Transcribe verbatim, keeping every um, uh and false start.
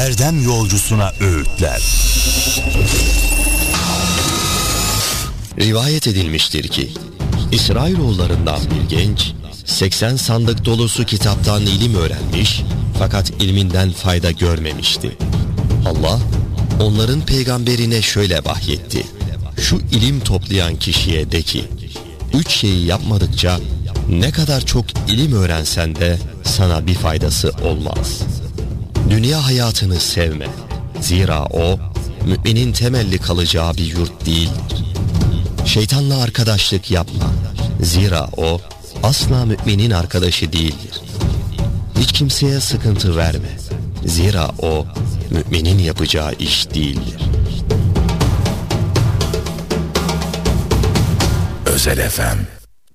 erdem yolcusuna öğütler. Rivayet edilmiştir ki İsrailoğullarından bir genç seksen sandık dolusu kitaptan ilim öğrenmiş fakat ilminden fayda görmemişti. Allah onların peygamberine şöyle vahyetti: şu ilim toplayan kişiye de ki, üç şeyi yapmadıkça ne kadar çok ilim öğrensen de sana bir faydası olmaz. Dünya hayatını sevme, zira o müminin temelli kalacağı bir yurt değildir. Şeytanla arkadaşlık yapma, zira o asla müminin arkadaşı değildir. Hiç kimseye sıkıntı verme, zira o müminin yapacağı iş değildir. Özel F M